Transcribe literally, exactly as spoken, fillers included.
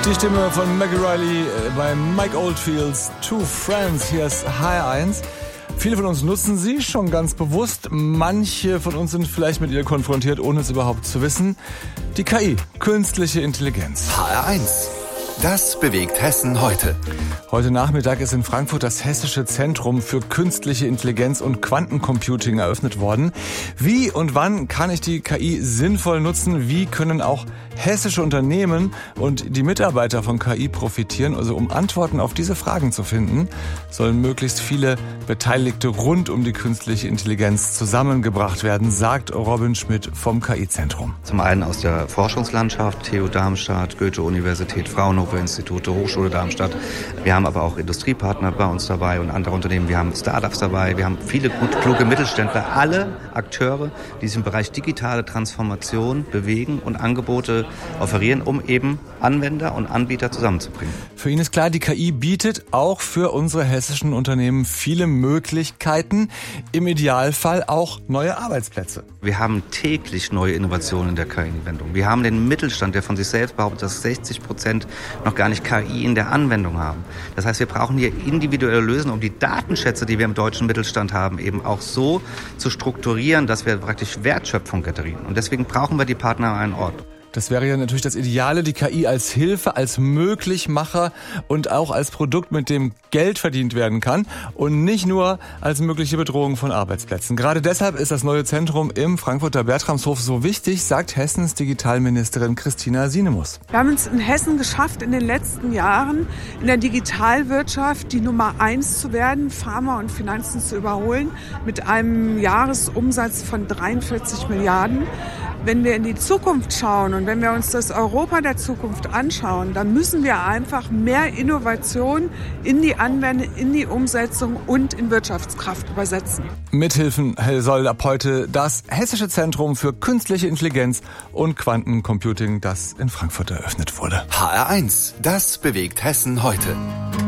Die Stimme von Maggie Reilly bei Mike Oldfields Two Friends. Hier ist H R eins. Viele von uns nutzen sie schon ganz bewusst. Manche von uns sind vielleicht mit ihr konfrontiert, ohne es überhaupt zu wissen. Die K I, künstliche Intelligenz. H R eins. Das bewegt Hessen heute. Heute Nachmittag ist in Frankfurt das Hessische Zentrum für künstliche Intelligenz und Quantencomputing eröffnet worden. Wie und wann kann ich die K I sinnvoll nutzen? Wie können auch hessische Unternehmen und die Mitarbeiter von K I profitieren? Also um Antworten auf diese Fragen zu finden, sollen möglichst viele Beteiligte rund um die künstliche Intelligenz zusammengebracht werden, sagt Robin Schmidt vom K I-Zentrum. Zum einen aus der Forschungslandschaft, T U Darmstadt, Goethe-Universität, Fraunhofer-Institute, Hochschule Darmstadt. Wir haben aber auch Industriepartner bei uns dabei und andere Unternehmen. Wir haben Startups dabei, wir haben viele gut kluge Mittelständler, alle Akteure, die sich im Bereich digitale Transformation bewegen und Angebote offerieren, um eben Anwender und Anbieter zusammenzubringen. Für ihn ist klar, die K I bietet auch für unsere hessischen Unternehmen viele Möglichkeiten, im Idealfall auch neue Arbeitsplätze. Wir haben täglich neue Innovationen in der K I-Anwendung. Wir haben den Mittelstand, der von sich selbst behauptet, dass sechzig Prozent noch gar nicht K I in der Anwendung haben. Das heißt, wir brauchen hier individuelle Lösungen, um die Datenschätze, die wir im deutschen Mittelstand haben, eben auch so zu strukturieren, dass wir praktisch Wertschöpfung generieren. Und deswegen brauchen wir die Partner an einem Ort. Das wäre ja natürlich das Ideale, die K I als Hilfe, als Möglichmacher und auch als Produkt, mit dem Geld verdient werden kann und nicht nur als mögliche Bedrohung von Arbeitsplätzen. Gerade deshalb ist das neue Zentrum im Frankfurter Bertramshof so wichtig, sagt Hessens Digitalministerin Christina Sinemus. Wir haben es in Hessen geschafft, in den letzten Jahren in der Digitalwirtschaft die Nummer eins zu werden, Pharma und Finanzen zu überholen, mit einem Jahresumsatz von dreiundvierzig Milliarden. Wenn wir in die Zukunft schauen und wenn wir uns das Europa der Zukunft anschauen, dann müssen wir einfach mehr Innovation in die Anwendung, in die Umsetzung und in Wirtschaftskraft übersetzen. Mithilfen soll ab heute das Hessische Zentrum für künstliche Intelligenz und Quantencomputing, das in Frankfurt eröffnet wurde. H R eins. Das bewegt Hessen heute.